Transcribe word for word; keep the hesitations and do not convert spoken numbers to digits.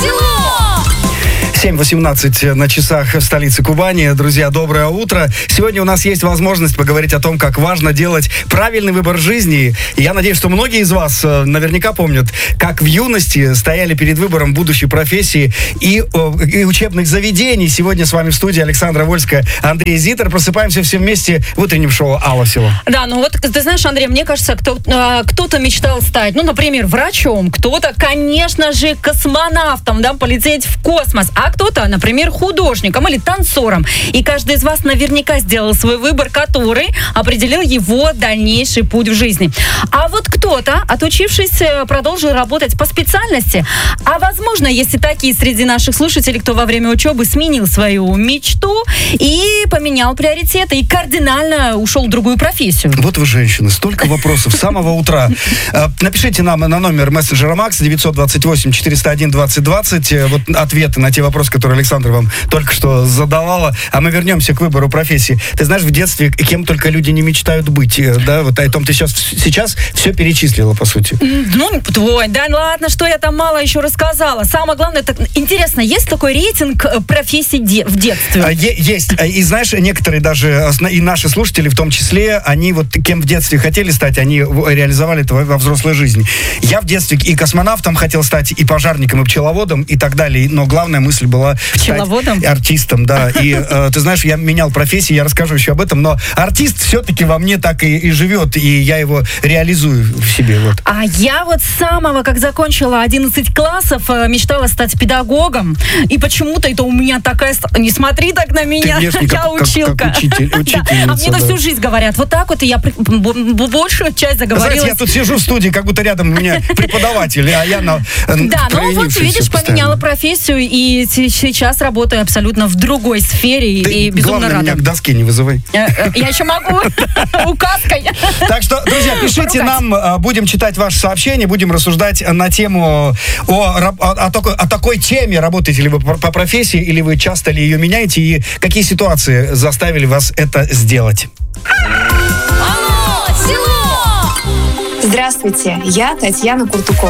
семь восемнадцать на часах в столице Кубани. Друзья, доброе утро. Сегодня у нас есть возможность поговорить о том, как важно делать правильный выбор жизни. И я надеюсь, что многие из вас наверняка помнят, как в юности стояли перед выбором будущей профессии и, и учебных заведений. Сегодня с вами в студии Александра Вольская, Андрей Зитер. Просыпаемся все вместе в утреннем шоу «Алло, село». Да, ну вот, ты знаешь, Андрей, мне кажется, кто, кто-то мечтал стать, ну, например, врачом, кто-то, конечно же, космонавтом, да, полететь в космос, а кто-то, например, художником или танцором. И каждый из вас наверняка сделал свой выбор, который определил его дальнейший путь в жизни. А вот кто-то, отучившись, продолжил работать по специальности. А возможно, есть и такие среди наших слушателей, кто во время учебы сменил свою мечту и поменял приоритеты, и кардинально ушел в другую профессию. Вот вы, женщины, столько вопросов с самого утра. Напишите нам на номер мессенджера Макс девятьсот двадцать восемь четыреста один двадцать двадцать. Вот ответы на те вопросы, который Александр вам только что задавала, а мы вернемся к выбору профессии. Ты знаешь, в детстве кем только люди не мечтают быть, да, вот о том ты сейчас, сейчас все перечислила, по сути. Ну, твой, да ладно, что я там мало еще рассказала. Самое главное, так, интересно, есть такой рейтинг профессий де- в детстве? А, е- есть, и знаешь, некоторые даже, и наши слушатели в том числе, они вот кем в детстве хотели стать, они реализовали это во взрослой жизни. Я в детстве и космонавтом хотел стать, и пожарником, и пчеловодом, и так далее, но главная мысль была пчеловодом? Стать артистом, да. И э, ты знаешь, я менял профессию, я расскажу еще об этом, но артист все-таки во мне так и, и живет, и я его реализую в себе. Вот. А я вот с самого, как закончила одиннадцать классов, мечтала стать педагогом, и почему-то это у меня такая... Не смотри так на меня, я как, училка. Как, как учитель, да. А мне да. всю жизнь говорят, вот так вот, и я большую часть заговорилась. Знаете, я тут сижу в студии, как будто рядом у меня преподаватель, а я на... Да, ну вот, видишь, поменяла профессию, и сейчас работаю абсолютно в другой сфере. Ты, и безумно главное, рада. Меня к доске не вызывай. Я еще могу указкой. Так что, друзья, пишите нам, будем читать ваши сообщения, будем рассуждать на тему о, о, о, такой, о такой теме. Работаете ли вы по профессии, или вы часто ли ее меняете, и какие ситуации заставили вас это сделать? Алло, село! Здравствуйте, я Татьяна Куртукова.